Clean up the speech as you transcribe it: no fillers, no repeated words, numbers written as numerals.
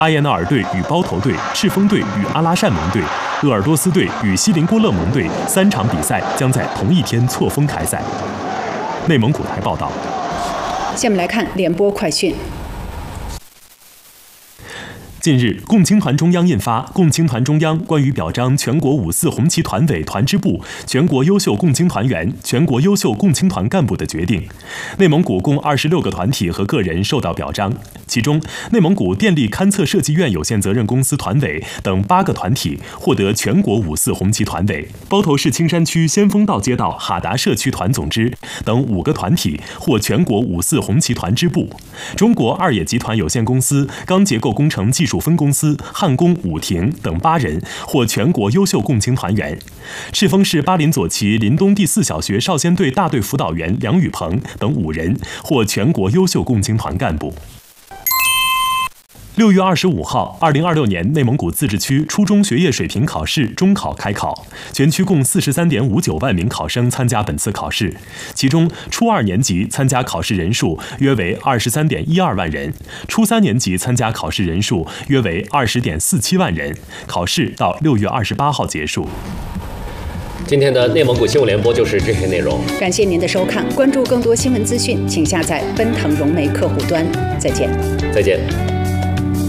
阿耶纳尔队与包头队、赤峰队与阿拉善盟队、鄂尔多斯队与锡林郭勒盟队3场比赛将在同一天错峰开赛。内蒙古台报道。 下面来看联播快讯。 近日，共青团中央印发《共青团中央关于表彰全国5·4红旗团委团支部全国优秀共青团员、全国优秀共青团干部的决定》，内蒙古共26个团体和个人受到表彰，其中内蒙古电力勘测设计院有限责任公司团委等8个团体获得全国5·4红旗团委，包头市青山区先锋道街道哈达社区团总支等5个团体获全国5·4红旗团支部，中国二野集团有限公司钢结构工程技术分公司焊工武廷等8人获全国优秀共青团员，赤峰市巴林左旗林东第4小学少先队大队辅导员梁宇鹏等5人获全国优秀共青团干部。6月25号，2026年内蒙古自治区初中学业水平考试中考开考，全区共43.59万名考生参加本次考试，其中初2年级参加考试人数约为23.12万人，初3年级参加考试人数约为20.47万人。考试到6月28号结束。 今天的内蒙古新闻联播就是这些内容， 感谢您的收看，关注更多新闻资讯，请下载奔腾融媒客户端。再见。 再见。